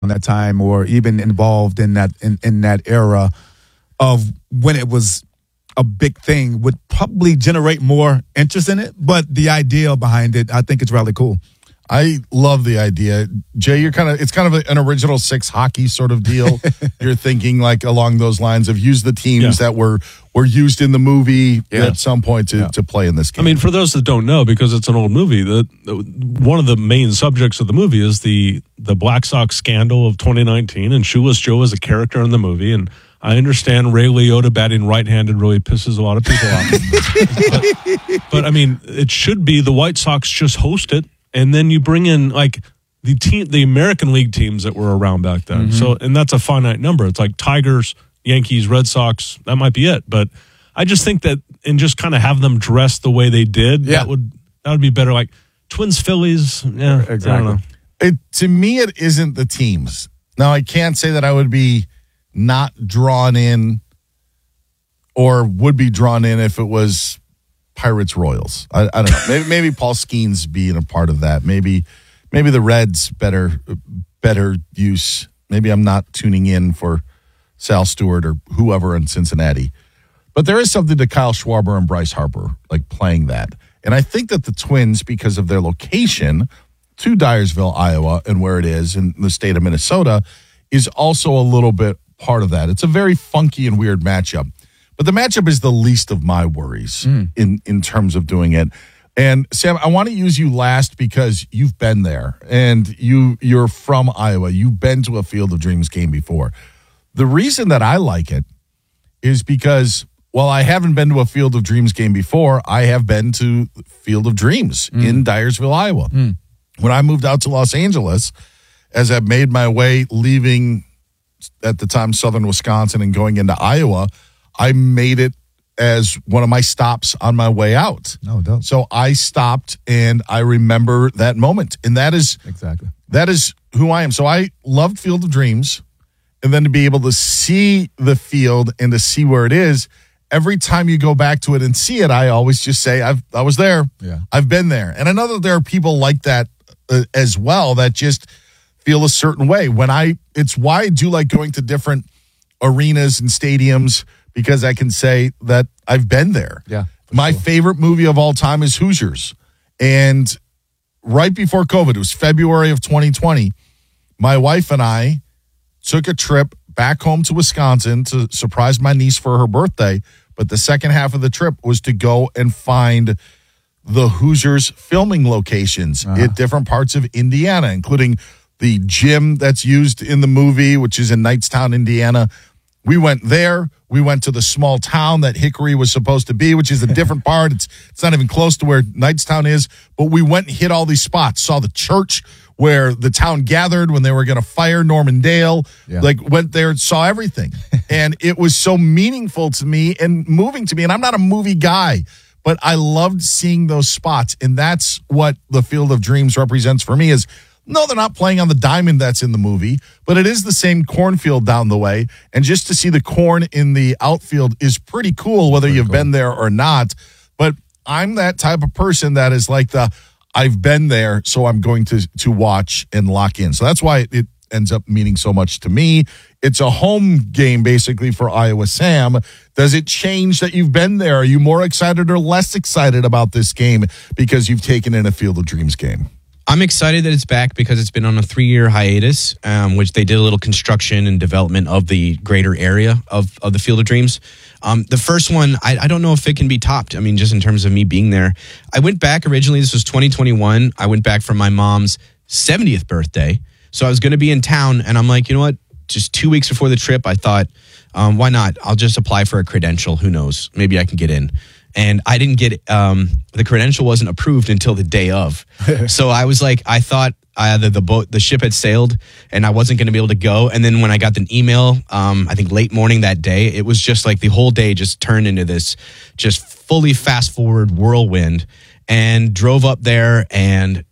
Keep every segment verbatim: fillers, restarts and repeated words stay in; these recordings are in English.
that time or even involved in that in, in that era of when it was a big thing would probably generate more interest in it. But the idea behind it, I think it's really cool. I love the idea. Jay, you're kind of, it's kind of an original six hockey sort of deal. You're thinking like along those lines of use the teams yeah. that were, were used in the movie yeah. at some point to, yeah. to play in this game. I mean, for those that don't know, because it's an old movie, the, the one of the main subjects of the movie is the, the Black Sox scandal of twenty nineteen, and Shoeless Joe is a character in the movie, and I understand Ray Liotta batting right-handed really pisses a lot of people off. but, but, I mean, it should be the White Sox just host it, and then you bring in, like, the team, the American League teams that were around back then. Mm-hmm. So, and that's a finite number. It's like Tigers, Yankees, Red Sox, that might be it. But I just think that, and just kind of have them dress the way they did, yeah. that would that would be better. Like, Twins, Phillies, yeah, exactly. I don't know. It, to me, it isn't the teams. Now, I can't say that I would be not drawn in or would be drawn in if it was Pirates Royals. I, I don't know. Maybe, maybe Paul Skeens being a part of that. Maybe maybe the Reds better better use. Maybe I'm not tuning in for Sal Stewart or whoever in Cincinnati. But there is something to Kyle Schwarber and Bryce Harper, like playing that. And I think that the Twins, because of their location to Dyersville, Iowa, and where it is in the state of Minnesota, is also a little bit part of that. It's a very funky and weird matchup. But the matchup is the least of my worries mm. in, in terms of doing it. And Sam, I want to use you last because you've been there and you, you're from Iowa. You've been to a Field of Dreams game before. The reason that I like it is because while I haven't been to a Field of Dreams game before, I have been to Field of Dreams mm. in Dyersville, Iowa. Mm. When I moved out to Los Angeles, as I've made my way leaving at the time Southern Wisconsin and going into Iowa, I made it as one of my stops on my way out. Oh, dope. So I stopped and I remember that moment. And that is exactly that is who I am. So I loved Field of Dreams. And then to be able to see the field and to see where it is, every time you go back to it and see it, I always just say, I've, I was there. Yeah. I've been there. And I know that there are people like that uh, as well that just feel a certain way. When I, it's why I do like going to different arenas and stadiums, because I can say that I've been there. Yeah. My sure. favorite movie of all time is Hoosiers. And right before COVID, it was February of twenty twenty, my wife and I took a trip back home to Wisconsin to surprise my niece for her birthday. But the second half of the trip was to go and find the Hoosiers filming locations uh-huh. at different parts of Indiana, including the gym that's used in the movie, which is in Knightstown, Indiana. We went there. We went to the small town that Hickory was supposed to be, which is a different part. It's it's not even close to where Knightstown is. But we went and hit all these spots. Saw the church where the town gathered when they were going to fire Norman Dale. Yeah. Like, went there and saw everything. And it was so meaningful to me and moving to me. And I'm not a movie guy, but I loved seeing those spots. And that's what the Field of Dreams represents for me is, no, they're not playing on the diamond that's in the movie, but it is the same cornfield down the way. And just to see the corn in the outfield is pretty cool, whether pretty you've cool. been there or not. But I'm that type of person that is like the, I've been there, so I'm going to to watch and lock in. So that's why it ends up meaning so much to me. It's a home game, basically, for Iowa. Sam, does it change that you've been there? Are you more excited or less excited about this game because you've taken in a Field of Dreams game? I'm excited that it's back because it's been on a three-year hiatus, um, which they did a little construction and development of the greater area of, of the Field of Dreams. Um, the first one, I, I don't know if it can be topped. I mean, just in terms of me being there. I went back originally, this was twenty twenty-one. I went back for my mom's seventieth birthday. So I was going to be in town, and I'm like, you know what? Just two weeks before the trip, I thought, um, why not? I'll just apply for a credential. Who knows? Maybe I can get in. And I didn't get, um, the credential wasn't approved until the day of. So I was like, I thought uh, the, the boat, the ship had sailed and I wasn't going to be able to go. And then when I got the email, um, I think late morning that day, it was just like the whole day just turned into this just fully fast forward whirlwind and drove up there. And it,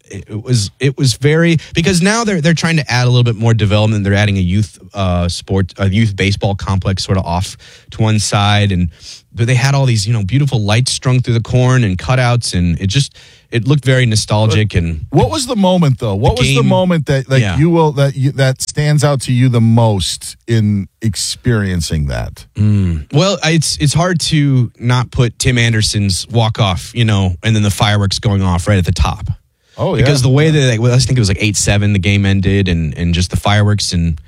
it was it was very because now they're they're trying to add a little bit more development. They're adding a youth uh, sport, a youth baseball complex sort of off to one side, and they had all these you know beautiful lights strung through the corn and cutouts, and it just it looked very nostalgic. And what was the moment though? What the was game, the moment that like yeah. you will that you, that stands out to you the most in experiencing that? Mm. Well, it's it's hard to not put Tim Anderson's walk off, you know, and then the fireworks going off right at the top. Oh yeah, because the way that like, well, I think it was like eight seven, the game ended, and and just the fireworks and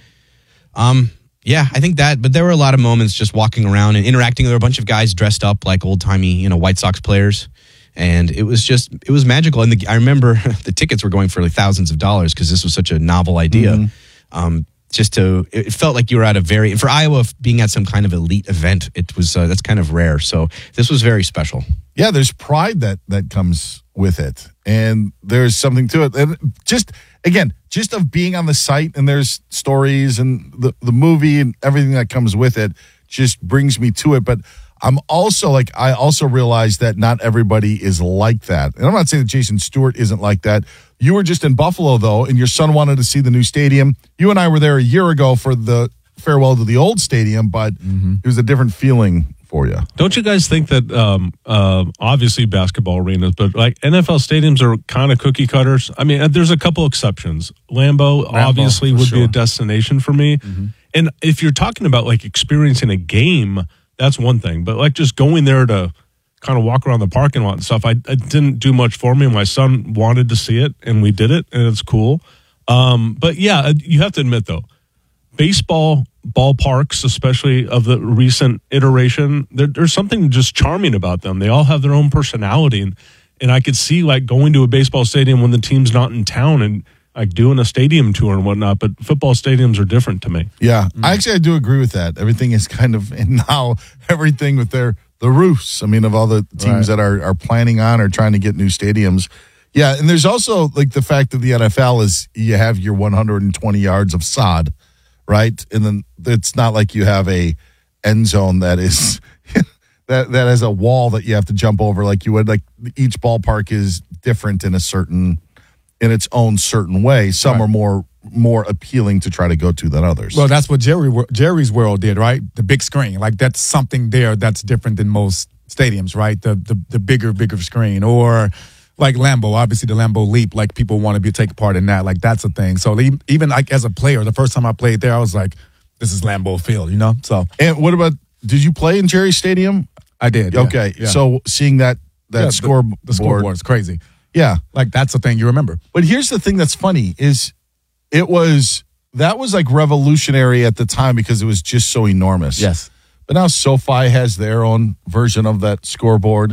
um. Yeah, I think that, but there were a lot of moments just walking around and interacting. There were a bunch of guys dressed up like old-timey, you know, White Sox players, and it was just, it was magical. And the, I remember the tickets were going for like thousands of dollars because this was such a novel idea. Mm-hmm. Um, just to, it felt like you were at a very, for Iowa, being at some kind of elite event, it was, uh, that's kind of rare. So this was very special. Yeah, there's pride that that comes with it, and there's something to it. And just again, just of being on the site, and there's stories and the the movie and everything that comes with it, just brings me to it. But I'm also like, I also realize that not everybody is like that, and I'm not saying that Jason Stewart isn't like that. You were just in Buffalo though, and your son wanted to see the new stadium. You and I were there a year ago for the farewell to the old stadium, but mm-hmm. it was a different feeling for you. Don't you guys think that um, uh, obviously basketball arenas, but like N F L stadiums are kind of cookie cutters? I mean, there's a couple exceptions. Lambeau, Lambeau obviously would sure. be a destination for me. Mm-hmm. And if you're talking about like experiencing a game, that's one thing. But like just going there to kind of walk around the parking lot and stuff, I, it didn't do much for me. My son wanted to see it, and we did it, and it's cool. Um, but yeah, you have to admit though, baseball ballparks, especially of the recent iteration, there, there's something just charming about them. They all have their own personality, and, and I could see like going to a baseball stadium when the team's not in town and like doing a stadium tour and whatnot. But football stadiums are different to me. Yeah, mm-hmm. I actually I do agree with that. Everything is kind of, and now everything with their the roofs. I mean, of all the teams right. that are are planning on or trying to get new stadiums. Yeah, and there's also like the fact that the N F L is you have your one hundred twenty yards of sod. Right, and then it's not like you have a end zone that is that that has a wall that you have to jump over like you would. Like each ballpark is different in a certain in its own certain way. Some right. are more more appealing to try to go to than others. Well, that's what Jerry Jerry's World did, right? The big screen, like that's something there that's different than most stadiums, right? The the the bigger bigger screen, or like Lambeau, obviously the Lambeau Leap, like people want to be take part in that. Like that's a thing. So even like as a player, the first time I played there, I was like, this is Lambeau Field, you know? So and what about, did you play in Jerry Stadium? I did. Okay. Yeah. So seeing that, that yeah, scoreboard. The, the scoreboard is crazy. Yeah. Like that's the thing you remember. But here's the thing that's funny is it was, that was like revolutionary at the time because it was just so enormous. Yes. But now SoFi has their own version of that scoreboard.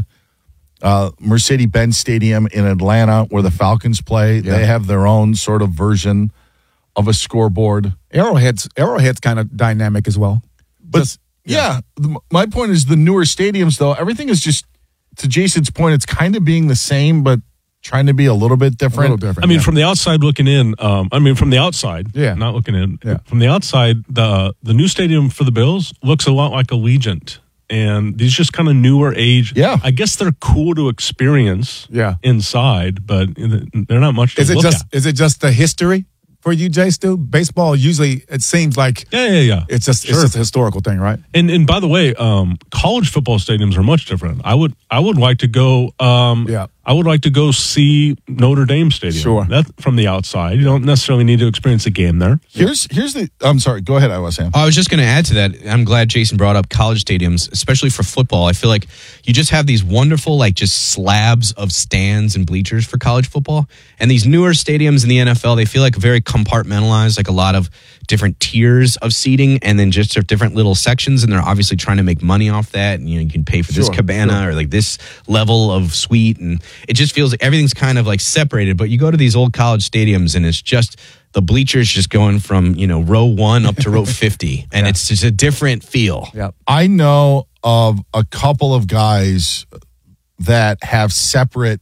Uh, Mercedes-Benz Stadium in Atlanta, where the Falcons play, yeah. they have their own sort of version of a scoreboard. Arrowhead's Arrowhead's kind of dynamic as well. But just, yeah, yeah the, my point is the newer stadiums, though, everything is just, to Jason's point, it's kind of being the same, but trying to be a little bit different. A little different I mean, yeah. from the outside looking in, um, I mean, from the outside, yeah. not looking in. Yeah. From the outside, the the new stadium for the Bills looks a lot like Allegiant. And these just kind of newer age. Yeah. I guess they're cool to experience yeah. inside, but they're not much to is it look just, at. Is it just the history for you, Jay, Stu? Baseball, usually, it seems like yeah, yeah, yeah. it's just, sure. it's just a historical thing, right? And and by the way, um, college football stadiums are much different. I would I would like to go um, yeah. I would like to go see Notre Dame Stadium. Sure. That from the outside. You don't necessarily need to experience a game there. Here's here's the I'm sorry, go ahead, I was Sam. I was just going to add to that. I'm glad Jason brought up college stadiums, especially for football. I feel like you just have these wonderful, like, just slabs of stands and bleachers for college football. And these newer stadiums in the N F L, they feel like very compartmentalized, like a lot of different tiers of seating and then just different little sections. And they're obviously trying to make money off that. And, you know, you can pay for this sure, cabana sure. or like this level of suite. And it just feels like everything's kind of like separated. But you go to these old college stadiums and it's just the bleachers just going from, you know, row one up to row fifty. And yeah. it's just a different feel. Yeah. I know of a couple of guys that have separate,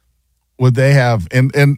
would they have, and, and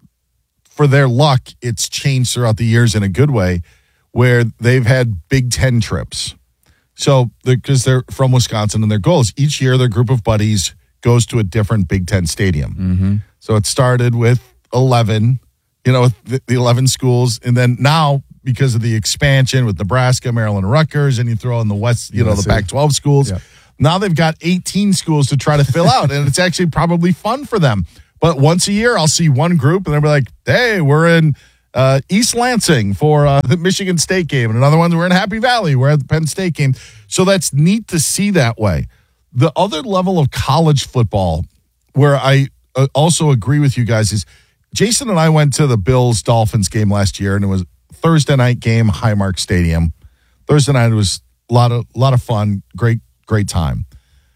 for their luck, it's changed throughout the years in a good way, where they've had Big Ten trips. So, because they're, they're from Wisconsin, and their goal is each year their group of buddies goes to a different Big Ten stadium. Mm-hmm. So it started with eleven, you know, the, the eleven schools. And then now, because of the expansion with Nebraska, Maryland, Rutgers, and you throw in the West, you know, U S C. the Pac twelve schools, Yeah. now they've got eighteen schools to try to fill out. And it's actually probably fun for them. But once a year, I'll see one group and they'll be like, hey, we're in uh, East Lansing for uh, the Michigan State game. And another one, we're in Happy Valley. We're at the Penn State game. So that's neat to see that way. The other level of college football where I uh, also agree with you guys is Jason and I went to the Bills-Dolphins game last year, and it was a Thursday night game, Highmark Stadium. Thursday night was a lot of, lot of fun, great, great time.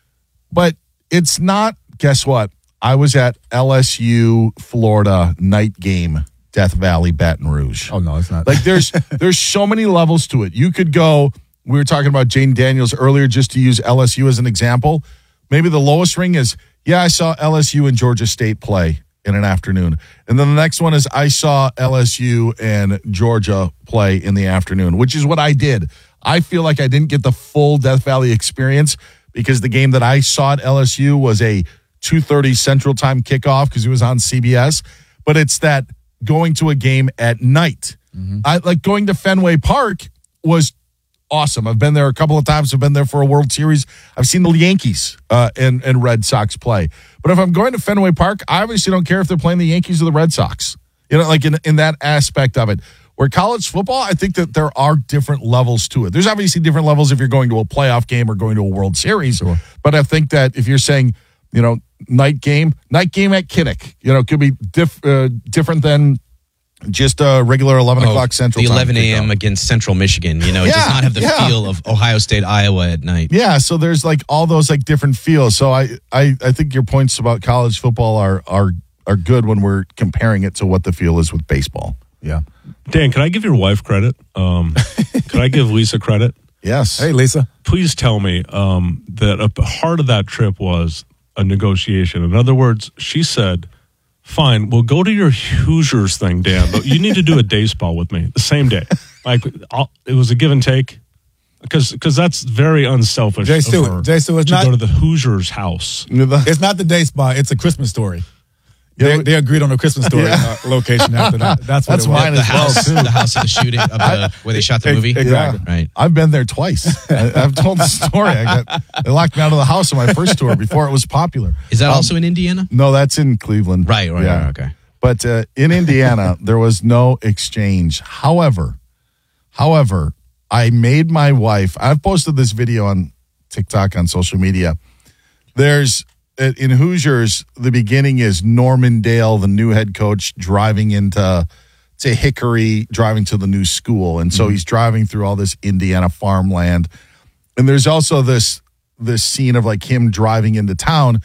But it's not, guess what? I was at L S U Florida night game, Death Valley, Baton Rouge. Oh, no, it's not. Like there's there's so many levels to it. You could go, we were talking about Jane Daniels earlier, just to use L S U as an example. Maybe the lowest ring is, yeah, I saw L S U and Georgia State play in an afternoon. And then the next one is I saw L S U and Georgia play in the afternoon, which is what I did. I feel like I didn't get the full Death Valley experience because the game that I saw at L S U was a two thirty Central Time kickoff because it was on C B S. But it's that going to a game at night. Mm-hmm. I like going to Fenway Park was awesome. I've been there a couple of times. I've been there for a World Series. I've seen the Yankees uh, and, and Red Sox play. But if I'm going to Fenway Park, I obviously don't care if they're playing the Yankees or the Red Sox. You know, like in, in that aspect of it. Where college football, I think that there are different levels to it. There's obviously different levels if you're going to a playoff game or going to a World Series. Sure. But I think that if you're saying, you know, night game, night game at Kinnick, you know, could be diff, uh, different than just a regular eleven Oh, o'clock Central the Time eleven a.m. kickoff. against Central Michigan. You know, it Yeah, does not have the yeah. feel of Ohio State, Iowa at night. Yeah, so there's like all those like different feels. So I, I, I think your points about college football are are are good when we're comparing it to what the feel is with baseball. Yeah. Dan, can I give your wife credit? Um, can I give Lisa credit? Yes. Hey, Lisa. Please tell me um, that a part of that trip was a negotiation. In other words, she said, fine, we'll go to your Hoosiers thing, Dan, but you need to do a day spa with me the same day. Like, I'll, it was a give and take. Because because that's very unselfish. Jay of Stewart. her Jay Stewart, it's to not- go to the Hoosiers house. It's not the day spa. It's a Christmas story. They, they agreed on a Christmas story Yeah. uh, location after that. That's what That's it was. mine The as well, house, too. the house of the shooting, of the, where they shot the movie. Exactly. Right. I've been there twice. I, I've told the story. I got they locked me out of the house on my first tour before it was popular. Is that Um, also in Indiana? No, that's in Cleveland. Right, right, right, okay. But uh, in Indiana, there was no exchange. However, however, I made my wife. I've posted this video on TikTok on social media. There's in Hoosiers, the beginning is Norman Dale, the new head coach, driving into to Hickory, driving to the new school, and so Mm-hmm. he's driving through all this Indiana farmland. And there's also this this scene of like him driving into town.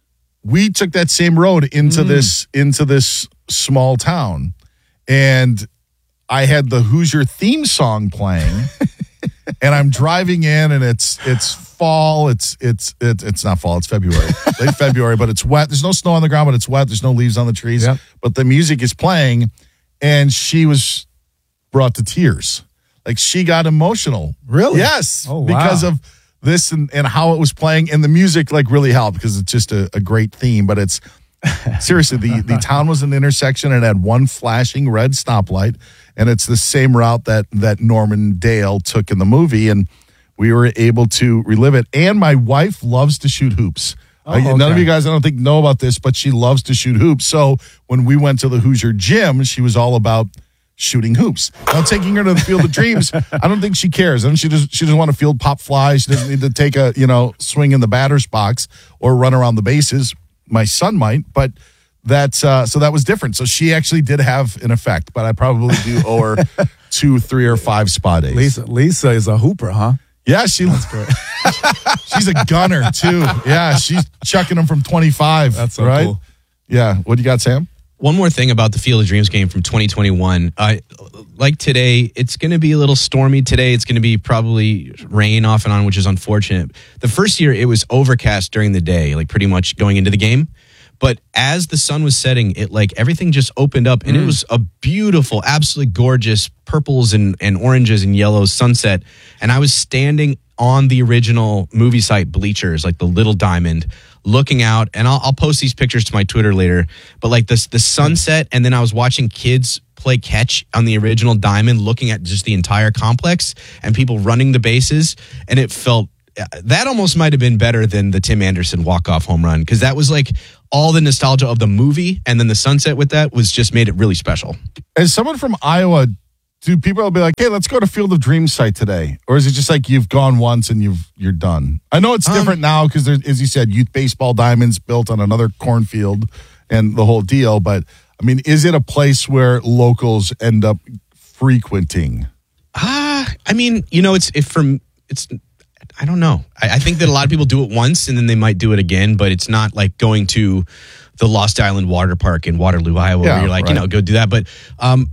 We took that same road into Mm. this into this small town, and I had the Hoosier theme song playing, and I'm driving in, and it's it's fall. It's it's it's it's not fall. It's February, late February, but it's wet. There's no snow on the ground, but it's wet. There's no leaves on the trees, Yep. but the music is playing, and she was brought to tears. Like she got emotional. Really? Yes. Oh, wow. Because of this and, and how it was playing, and the music like really helped because it's just a, a great theme. But it's seriously, the, the town was an intersection and had one flashing red stoplight, and it's the same route that that Norman Dale took in the movie, and we were able to relive it. And my wife loves to shoot hoops. Oh, Uh, None of okay. you guys, I don't think, know about this, but she loves to shoot hoops. So when we went to the Hoosier gym, she was all about shooting hoops. Now, taking her to the Field of Dreams, I don't think she cares. I mean, she just she doesn't want to field pop flies. She doesn't need to take a you know swing in the batter's box or run around the bases. My son might, but that's uh, so that was different. So she actually did have an effect, but I probably do owe her two, three, or five spa days. Lisa, Lisa is a hooper, huh? Yeah, she she's a gunner too. Yeah, she's chucking them from twenty-five. That's so right. cool. Yeah, what do you got, Sam? One more thing about the Field of Dreams game from twenty twenty-one. Uh, like today, it's going to be a little stormy today. It's going to be probably rain off and on, which is unfortunate. The first year, it was overcast during the day, like pretty much going into the game. But as the sun was setting, it like everything just opened up, and it was a beautiful, absolutely gorgeous purples and, and oranges and yellows sunset. And I was standing on the original movie site bleachers, like the little diamond, looking out, and I'll, I'll post these pictures to my Twitter later, but like this the sunset, and then I was watching kids play catch on the original diamond, looking at just the entire complex and people running the bases, and it felt that almost might have been better than the Tim Anderson walk-off home run, because that was like all the nostalgia of the movie, and then the sunset with that was just made it really special. As someone from Iowa, do people be like, hey, let's go to Field of Dreams site today? Or is it just like you've gone once and you've, you're done? I know it's different um, now because, there's, as you said, youth baseball diamonds built on another cornfield and the whole deal. But, I mean, is it a place where locals end up frequenting? Ah, uh, I mean, you know, it's if from it's... I don't know. I, I think that a lot of people do it once and then they might do it again, but it's not like going to the Lost Island Water Park in Waterloo, Iowa, yeah, where you're like, right. you know, go do that. But, um,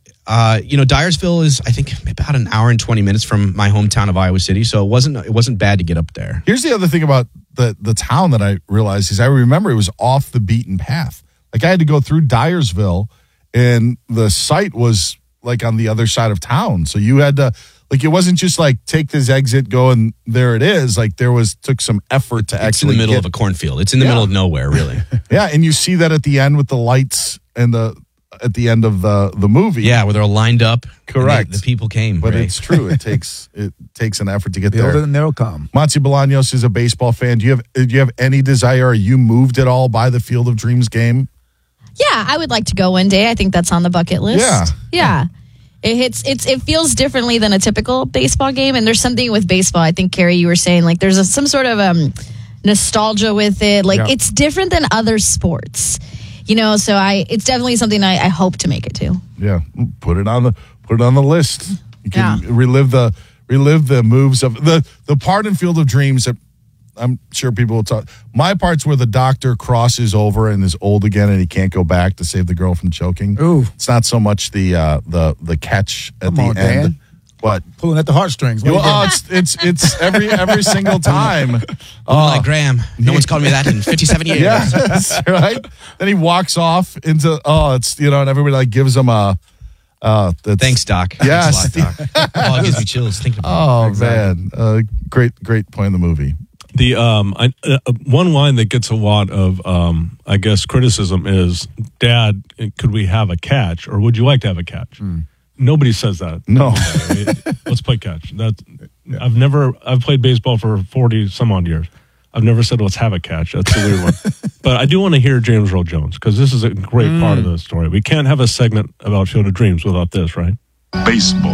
uh, you know, Dyersville is, I think, about an hour and twenty minutes from my hometown of Iowa City, so it wasn't it wasn't bad to get up there. Here's the other thing about the the town that I realized is I remember it was off the beaten path. Like I had to go through Dyersville, and the site was like on the other side of town, so you had to. Like, it wasn't just like take this exit, go, and there it is. Like, there was, took some effort to it's actually It's in the middle get, of a cornfield. It's in the yeah. middle of nowhere, really. Yeah, and you see that at the end with the lights and the, at the end of the, the movie. Yeah, where they're all lined up. Correct. They, the people came. But right? it's true. It takes, it takes an effort to get Build there. it and they'll come. Monty Bolaños is a baseball fan. Do you have, do you have any desire? Are you moved at all by the Field of Dreams game? Yeah, I would like to go one day. I think that's on the bucket list. Yeah. Yeah. It hits. It's. It feels differently than a typical baseball game, and there's something with baseball. I think Carrie, you were saying like there's a, some sort of um, nostalgia with it. Like yeah. it's different than other sports, you know. So I, it's definitely something I, I hope to make it to. Yeah, put it on the put it on the list. You can Yeah. relive the relive the moves of the the part in Field of Dreams that I'm sure people will talk. My part's where the doctor crosses over and is old again, and he can't go back to save the girl from choking. Ooh. It's not so much the uh, the the catch at Come the on, end, Dan. but Pulling at the heartstrings. What well, are you oh, doing? it's it's it's every every single time. Oh, like Graham. No one's called me that in fifty-seven years. Yeah, that's right. Then he walks off into oh, it's you know, and everybody like gives him a. Uh, that's, Thanks, Doc. Yes. Thanks a lot, Doc. Oh, it gives me chills thinking about Oh it. Exactly. man, uh, great great point in the movie. The um, I, uh, one line that gets a lot of um, I guess criticism is, "Dad, could we have a catch, or would you like to have a catch?" Mm. Nobody says that. No, let's play catch. That I've never. I've played baseball for forty some odd years. I've never said let's have a catch. That's a weird one. But I do want to hear James Earl Jones because this is a great mm. part of the story. We can't have a segment about Field of Dreams without this, right? Baseball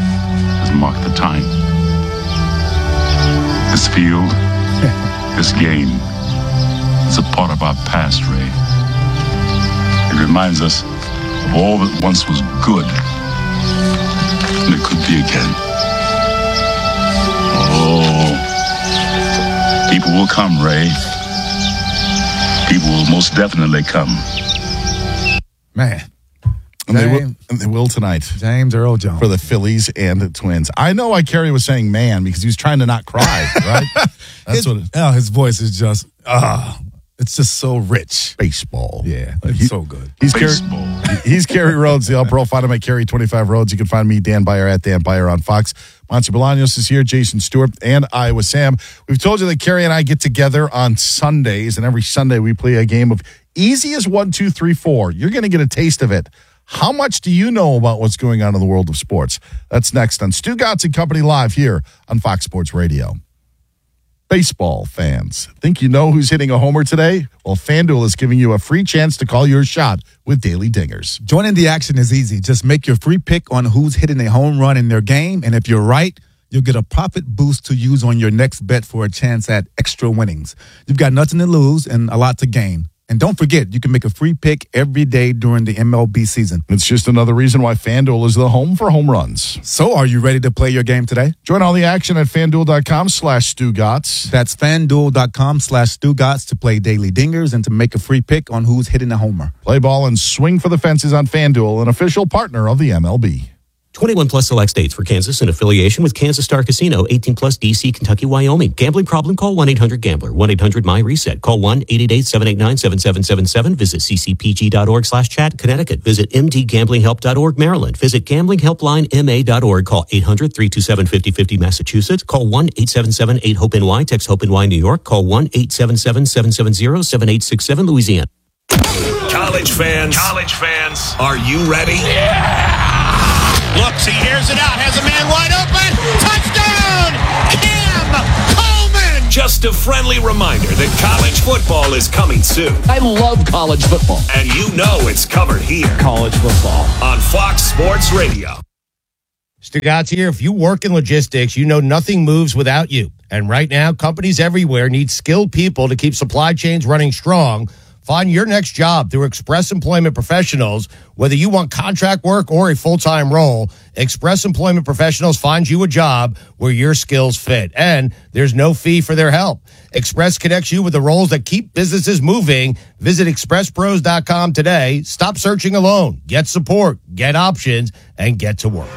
has marked the time. This field. This game is a part of our past, Ray. It reminds us of all that once was good, and it could be again. Oh, people will come, Ray. People will most definitely come. Man. And they, will, and they will tonight. James Earl Jones. For the Phillies and the Twins. I know why Kerry was saying man because he was trying to not cry, right? That's his, what it is. Oh, his voice is just, ah, uh, it's just so rich. Baseball. Yeah, it's he, so good. He's Baseball. Kerry, he's Kerry Rhodes, the All-Pro. Find him at Kerry twenty-five Roads. You can find me, Dan Byer, at Dan Byer on Fox. Monty Bolaños is here, Jason Stewart, and Iowa Sam. We've told you that Kerry and I get together on Sundays, and every Sunday we play a game of easy as one, two, three, four. You're going to get a taste of it. How much do you know about what's going on in the world of sports? That's next on Stugotz and Company Live here on Fox Sports Radio. Baseball fans, think you know who's hitting a homer today? Well, FanDuel is giving you a free chance to call your shot with Daily Dingers. Joining the action is easy. Just make your free pick on who's hitting a home run in their game, and if you're right, you'll get a profit boost to use on your next bet for a chance at extra winnings. You've got nothing to lose and a lot to gain. And don't forget, you can make a free pick every day during the M L B season. It's just another reason why FanDuel is the home for home runs. So are you ready to play your game today? Join all the action at FanDuel.com slash Stugotz. That's FanDuel.com slash Stugotz to play Daily Dingers and to make a free pick on who's hitting a homer. Play ball and swing for the fences on FanDuel, an official partner of the M L B. twenty-one plus select states. For Kansas in affiliation with Kansas Star Casino. eighteen plus D C, Kentucky, Wyoming. Gambling problem? Call one eight hundred gambler. one eight hundred my reset. Call one eight eight eight, seven eight nine, seven seven seven seven. Visit c c p g dot org slash chat. Connecticut. Visit m d gambling help dot org. Maryland. Visit gambling helpline m a dot org. Call eight hundred, three two seven, five oh five oh. Massachusetts. Call one eight seven seven, eight hope N Y. Text HOPE N Y. New York. Call one eight seven seven, seven seven zero, seven eight six seven. Louisiana. College fans. College fans. Are you ready? Yeah! Looks, he hears it out, has a man wide open. Touchdown! Cam Coleman! Just a friendly reminder that college football is coming soon. I love college football. And you know it's covered here. College football. On Fox Sports Radio. Stugatz here. If you work in logistics, you know nothing moves without you. And right now, companies everywhere need skilled people to keep supply chains running strong. Find your next job through Express Employment Professionals. Whether you want contract work or a full-time role, Express Employment Professionals finds you a job where your skills fit. And there's no fee for their help. Express connects you with the roles that keep businesses moving. Visit express pros dot com today. Stop searching alone. Get support, get options, and get to work.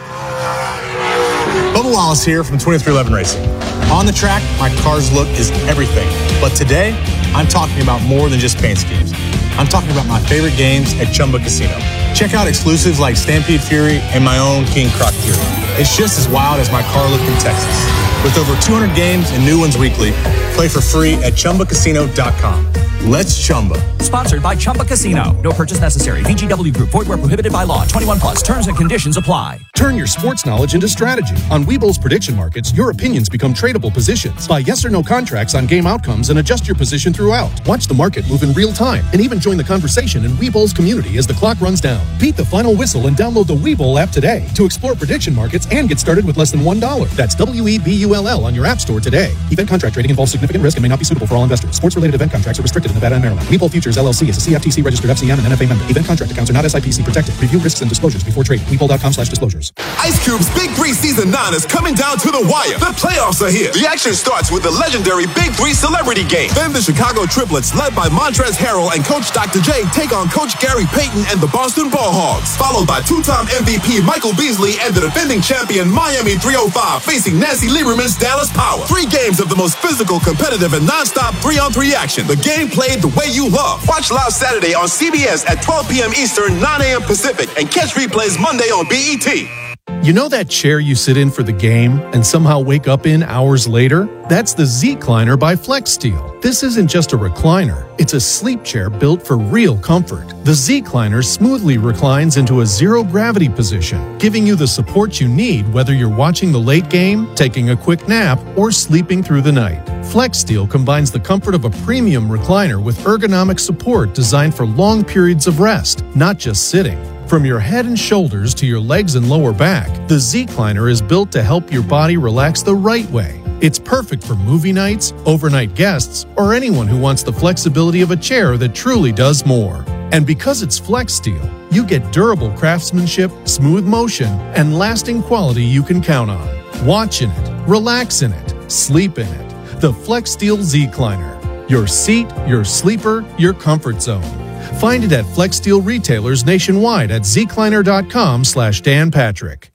Bubba Wallace here from twenty-three eleven Racing. On the track, my car's look is everything. But today, I'm talking about more than just paint schemes. I'm talking about my favorite games at Chumba Casino. Check out exclusives like Stampede Fury and my own King Croc Fury. It's just as wild as my car look in Texas. With over two hundred games and new ones weekly, play for free at chumba casino dot com. Let's Chumba. Sponsored by Chumba Casino. No purchase necessary. V G W Group. Void where prohibited by law. twenty-one plus. Terms and conditions apply. Turn your sports knowledge into strategy. On Webull's prediction markets, your opinions become tradable positions. Buy yes or no contracts on game outcomes and adjust your position throughout. Watch the market move in real time and even join the conversation in Webull's community as the clock runs down. Beat the final whistle and download the Webull app today to explore prediction markets and get started with less than one dollar. That's W E B U L L on your app store today. Event contract trading involves significant risk and may not be suitable for all investors. Sports-related event contracts are restricted in Nevada and Maryland. Webull Futures L L C is a C F T C registered F C M and N F A member. Event contract accounts are not S I P C protected. Review risks and disclosures before trading. Webull dot com slash disclosures. Ice Cube's Big Three Season nine is coming down to the wire. The playoffs are here. The action starts with the legendary Big Three Celebrity Game. Then the Chicago Triplets, led by Montrezl Harrell and Coach Doctor J, take on Coach Gary Payton and the Boston Ball Hogs. Followed by two-time M V P Michael Beasley and the defending champion Miami three oh five facing Nancy Lieberman's Dallas Power. Three games of the most physical, competitive, and non-stop three-on-three action. The game played the way you love. Watch live Saturday on C B S at twelve p.m. Eastern, nine a.m. Pacific, and catch replays Monday on B E T. You know that chair you sit in for the game and somehow wake up in hours later? That's the Z-Cliner by FlexSteel. This isn't just a recliner. It's a sleep chair built for real comfort. The Z-Cliner smoothly reclines into a zero-gravity position, giving you the support you need whether you're watching the late game, taking a quick nap, or sleeping through the night. FlexSteel combines the comfort of a premium recliner with ergonomic support designed for long periods of rest, not just sitting. From your head and shoulders to your legs and lower back, the Z-Cliner is built to help your body relax the right way. It's perfect for movie nights, overnight guests, or anyone who wants the flexibility of a chair that truly does more. And because it's FlexSteel, you get durable craftsmanship, smooth motion, and lasting quality you can count on. Watch in it, relax in it, sleep in it. The FlexSteel Z-Cliner. Your seat, your sleeper, your comfort zone. Find it at FlexSteel retailers nationwide at zcliner.com slash Dan Patrick.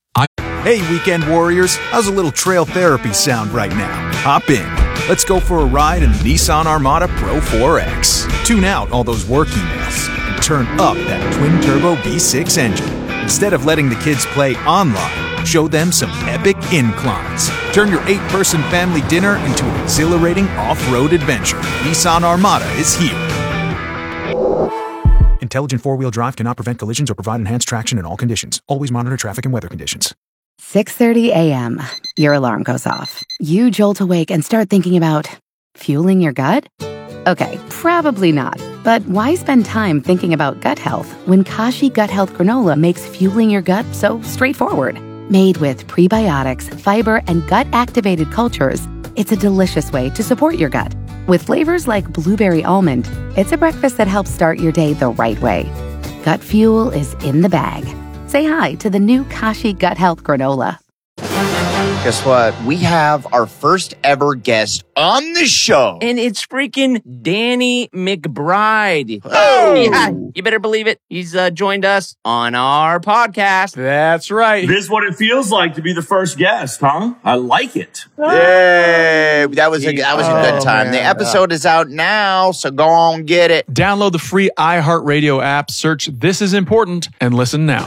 Hey, weekend warriors, how's a little trail therapy sound right now? Hop in. Let's go for a ride in the Nissan Armada Pro four X. Tune out all those work emails and turn up that twin-turbo V six engine. Instead of letting the kids play online, show them some epic inclines. Turn your eight-person family dinner into an exhilarating off-road adventure. Nissan Armada is here. Intelligent four-wheel drive cannot prevent collisions or provide enhanced traction in all conditions. Always monitor traffic and weather conditions. six thirty a.m. Your alarm goes off. You jolt awake and start thinking about fueling your gut? Okay, probably not. But why spend time thinking about gut health when Kashi Gut Health Granola makes fueling your gut so straightforward? Made with prebiotics, fiber, and gut-activated cultures, it's a delicious way to support your gut. With flavors like blueberry almond, it's a breakfast that helps start your day the right way. Gut fuel is in the bag. Say hi to the new Kashi Gut Health Granola. Guess what? We have our first ever guest on the show. And it's freaking Danny McBride. Oh! Yeah, you better believe it. He's uh, joined us on our podcast. That's right. This is what it feels like to be the first guest, huh? I like it. Yay! That was a, that was a good time. Oh, The man. episode is out now, so go on get it. Download the free iHeartRadio app, search This Is Important, and listen now.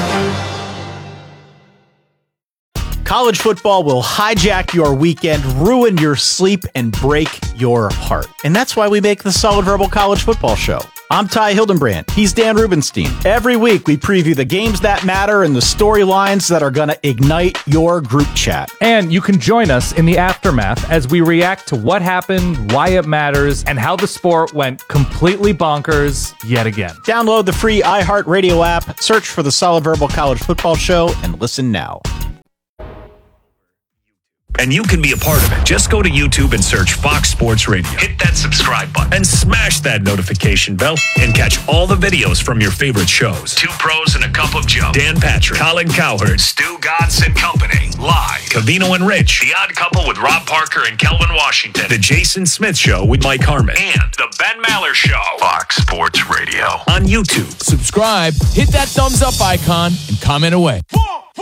College football will hijack your weekend, ruin your sleep, and break your heart. And that's why we make the Solid Verbal College Football Show. I'm Ty Hildenbrand. He's Dan Rubenstein. Every week, we preview the games that matter and the storylines that are going to ignite your group chat. And you can join us in the aftermath as we react to what happened, why it matters, and how the sport went completely bonkers yet again. Download the free iHeartRadio app, search for the Solid Verbal College Football Show, and listen now. And you can be a part of it. Just go to YouTube and search Fox Sports Radio. Hit that subscribe button and smash that notification bell and catch all the videos from your favorite shows. Two Pros and a Cup of Joe. Dan Patrick, Colin Cowherd, Stu Gatz and Company. Live. Cavino and Rich. The Odd Couple with Rob Parker and Kelvin Washington. The Jason Smith Show with Mike Harmon. And The Ben Maller Show. Fox Sports Radio. On YouTube. Subscribe, hit that thumbs up icon, and comment away.